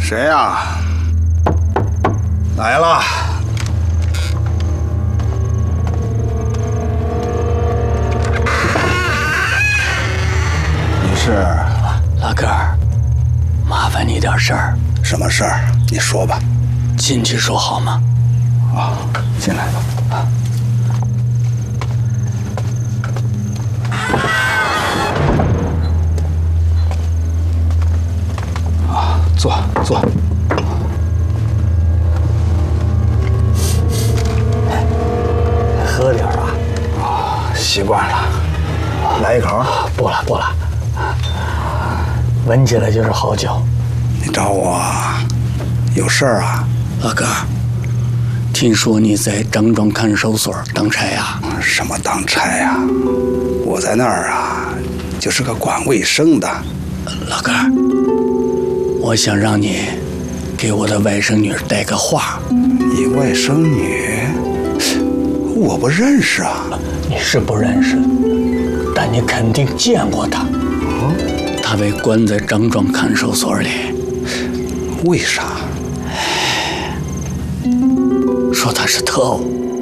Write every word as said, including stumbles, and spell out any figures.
谁呀？来了。你是？ 老哥儿，麻烦你点事儿。 什么事儿？你说吧。 进去说好吗？ 啊，进来吧。啊。 坐坐， 喝点啊！ 啊，习惯了，来一口。 不了不了，闻起来就是好酒。 你找我有事儿啊？ 老哥，听说你在张庄看守所当差呀？ 什么当差呀？我在那儿啊，就是个管卫生的。 老哥，我想让你给我的外甥女带个话。 你外甥女？我不认识啊。 你是不认识，但你肯定见过她。哦，她被关在张庄看守所里。 为啥？ 说她是特务。